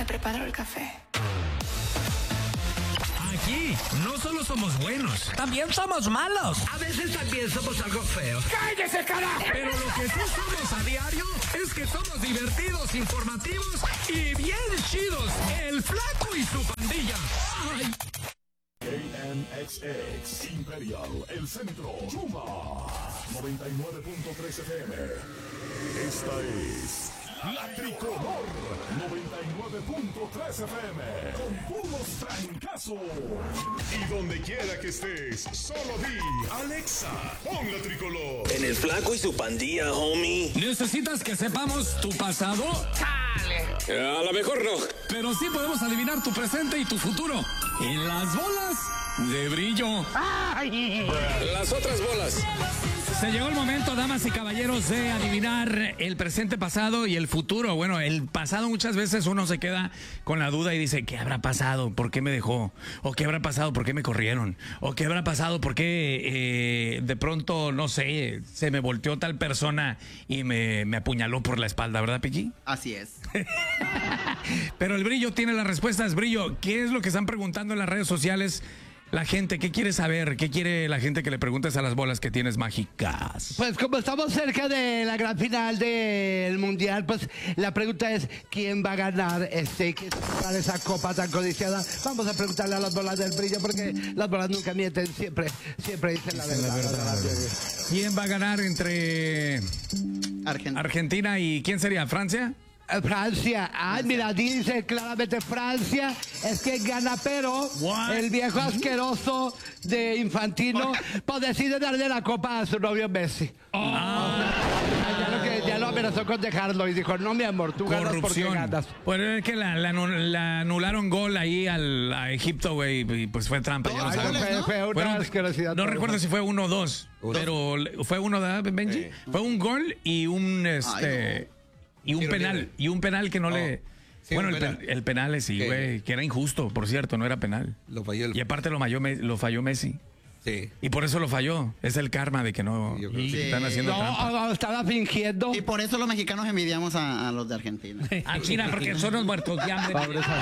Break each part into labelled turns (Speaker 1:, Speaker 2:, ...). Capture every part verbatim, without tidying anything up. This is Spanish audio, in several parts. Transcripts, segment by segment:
Speaker 1: preparo el café.
Speaker 2: Aquí no solo somos buenos,
Speaker 3: también somos malos.
Speaker 2: A veces también somos algo feos.
Speaker 3: ¡Cállese, carajo!
Speaker 2: Pero lo que sí somos a diario es que somos divertidos, informativos y bien chidos. El Flaco y su pandilla. ¡Ay!
Speaker 4: K N X X Imperial, El Centro, Yuma, noventa y nueve punto tres F M. Esta es La Tricolor, noventa y nueve punto tres F M, con puros trancazos. Y donde quiera que estés, solo di, Alexa, pon La Tricolor.
Speaker 5: En El Flaco y su pandilla, homie.
Speaker 2: ¿Necesitas que sepamos tu pasado?
Speaker 5: A lo mejor no.
Speaker 2: Pero sí podemos adivinar tu presente y tu futuro. En las bolas de brillo.
Speaker 5: Las otras bolas.
Speaker 2: Se llegó el momento, damas y caballeros, de adivinar el presente, pasado y el futuro. Bueno, el pasado muchas veces uno se queda con la duda y dice, ¿qué habrá pasado? ¿Por qué me dejó? ¿O qué habrá pasado? ¿Por qué me corrieron? ¿O qué habrá pasado? ¿Por qué eh, de pronto, no sé, se me volteó tal persona y me, me apuñaló por la espalda? ¿Verdad, Piqui?
Speaker 6: Así es.
Speaker 2: Pero el Brillo tiene las respuestas. Brillo, ¿qué es lo que están preguntando en las redes sociales? La gente, ¿qué quiere saber? ¿Qué quiere la gente que le preguntes a las bolas que tienes mágicas?
Speaker 7: Pues como estamos cerca de la gran final del Mundial, pues la pregunta es ¿quién va a ganar este que para esa copa tan codiciada? Vamos a preguntarle a las bolas del Brillo porque las bolas nunca mienten, siempre, siempre dicen la verdad. La verdad.
Speaker 2: ¿Quién va a ganar entre
Speaker 6: Argentina.
Speaker 2: Argentina y quién sería? ¿Francia?
Speaker 7: Francia, ay, mira, dice claramente Francia es que gana, pero
Speaker 2: What?
Speaker 7: el viejo asqueroso de Infantino pues decide darle la copa a su novio Messi.
Speaker 2: Oh.
Speaker 7: Ya, lo que, ya lo amenazó con dejarlo y dijo, no mi amor, tú ganas porque ganas.
Speaker 2: Pues es que la, la, la anularon gol ahí al, a Egipto, güey, y pues fue trampa. Ya lo
Speaker 7: Ay,
Speaker 2: sabemos.
Speaker 7: fue, fue una
Speaker 2: Fueron-
Speaker 7: asquerosidad.
Speaker 2: no recuerdo si fue uno o dos, pero fue uno, ¿verdad, Benji?
Speaker 8: Eh.
Speaker 2: Fue un gol y un este
Speaker 6: Ay,
Speaker 2: y un
Speaker 8: Tiro
Speaker 2: penal
Speaker 8: libre.
Speaker 2: y un penal que no
Speaker 8: Oh.
Speaker 2: le
Speaker 8: Sí,
Speaker 2: bueno
Speaker 8: un
Speaker 2: el,
Speaker 8: penal.
Speaker 2: pen- el penal es sí,
Speaker 8: Que-
Speaker 2: güey, que era injusto, por cierto, no era penal.
Speaker 8: Lo falló el...
Speaker 2: Y aparte lo falló Me- lo falló Messi.
Speaker 8: Sí.
Speaker 2: Y por eso lo falló. Es el karma de que no
Speaker 8: Yo creo que
Speaker 2: que
Speaker 6: sí.
Speaker 2: están haciendo
Speaker 7: No,
Speaker 2: trampa.
Speaker 7: no, estaba fingiendo.
Speaker 6: Y por eso los mexicanos envidiamos a, a los de Argentina.
Speaker 3: A China, porque son los muertos de hambre.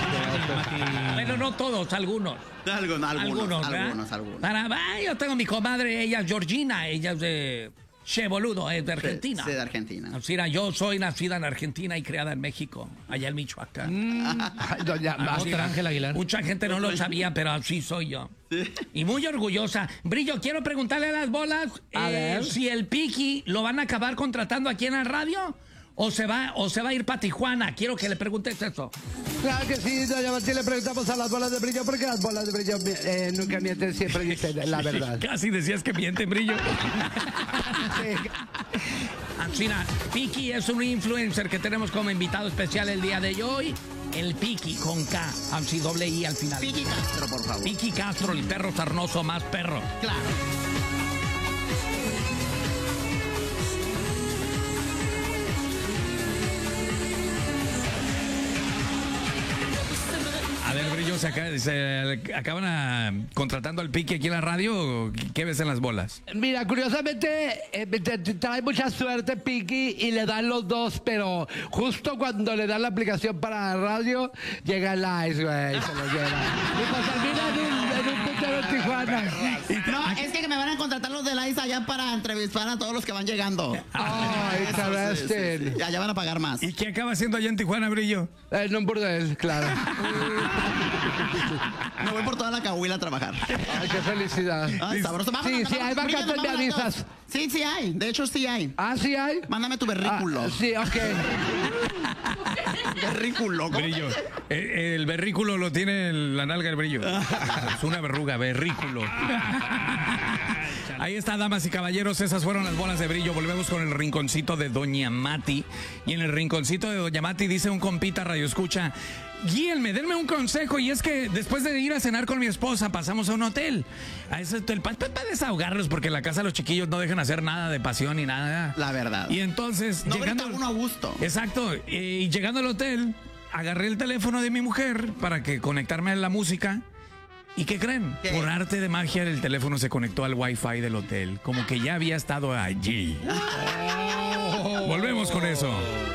Speaker 3: Bueno, no todos, algunos.
Speaker 6: Algunos, algunos,
Speaker 3: Algunos, ¿verdad?
Speaker 6: algunos, algunos.
Speaker 3: Para, ah, yo tengo mi comadre, ella es Georgina, ella es de Che Boludo, es de Argentina.
Speaker 6: Sí, de Argentina.
Speaker 3: Así era, yo soy nacida en Argentina y criada en México, allá en Michoacán.
Speaker 7: Ay, doña
Speaker 3: Así
Speaker 7: Marta.
Speaker 3: era. Mucha gente no lo sabía, pero así soy yo. Y muy orgullosa. Brillo, quiero preguntarle a las bolas
Speaker 7: A
Speaker 3: eh,
Speaker 7: ver.
Speaker 3: si el Piqui lo van a acabar contratando aquí en la radio o se va o se va a ir para Tijuana. Quiero que le preguntes eso.
Speaker 7: Claro que sí, doña Marta, le preguntamos a las bolas de Brillo porque las bolas de Brillo eh, nunca mienten, siempre dicen la verdad.
Speaker 2: Casi decías que miente, Brillo.
Speaker 7: Sí.
Speaker 3: China, Piqui es un influencer que tenemos como invitado especial el día de hoy. El Piqui con K, así doble I al final.
Speaker 6: Piqui Castro, por favor.
Speaker 3: Piqui Castro, el perro sarnoso más perro.
Speaker 6: Claro.
Speaker 2: A ver, Brillo, ¿se, acaba- se acaban a- contratando al Piqui aquí en la radio? ¿O ¿Qué ves en las bolas?
Speaker 7: Mira, curiosamente eh, te- te trae mucha suerte Piqui y le dan los dos, pero justo cuando le dan la aplicación para radio, llega el Ice, güey, y se lo lleva. Y pues termina en un, en un putero en Tijuana.
Speaker 6: No, es que me van a contratar los de la I S A allá para entrevistar a todos los que van llegando.
Speaker 7: Ay,
Speaker 6: Eso,
Speaker 7: Sebastián.
Speaker 6: sí, sí, sí. Allá van a pagar más.
Speaker 2: ¿Y qué acaba haciendo allá en Tijuana, Brillo?
Speaker 7: En un burdel, claro.
Speaker 6: Me voy por toda la Cahuila a trabajar.
Speaker 7: Ay, qué felicidad.
Speaker 6: Ay, sabroso. Vámonos,
Speaker 7: Sí, sí,
Speaker 6: vámonos.
Speaker 7: hay vacantes,
Speaker 6: Brillo,
Speaker 7: me
Speaker 6: vámonos los
Speaker 7: avisas.
Speaker 6: dos. Sí, sí hay. De hecho, sí hay.
Speaker 7: Ah, ¿sí hay?
Speaker 6: Mándame tu berrículo.
Speaker 7: Ah, sí, ok.
Speaker 6: Berrículo. ¿cómo
Speaker 2: Brillo. Eh, El berrículo lo tiene en la nalga el Brillo. Es una verruga, berrículo. Ahí está, damas y caballeros, esas fueron las bolas de Brillo. Volvemos con el rinconcito de Doña Mati. Y en el rinconcito de Doña Mati dice un compita radio escucha, guíenme, denme un consejo. Y es que después de ir a cenar con mi esposa, pasamos a un hotel. A ese hotel para desahogarlos, porque en la casa los chiquillos no dejan hacer nada de pasión ni nada.
Speaker 6: La verdad.
Speaker 2: Y entonces,
Speaker 6: No
Speaker 2: llegando,
Speaker 6: grita uno a gusto.
Speaker 2: Exacto. eh, Y llegando al hotel, agarré el teléfono de mi mujer para que conectarme a la música. ¿Y qué creen?
Speaker 6: ¿Qué?
Speaker 2: Por arte de magia, el teléfono se conectó al Wi-Fi del hotel. Como que ya había estado allí. Volvemos con eso.